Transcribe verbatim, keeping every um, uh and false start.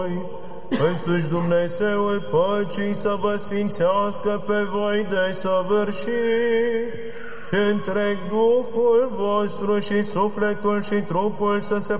Însuși Dumnezeul păcii să vă sfințească pe voi de săvârșit și întreg Duhul vostru și sufletul și trupul să se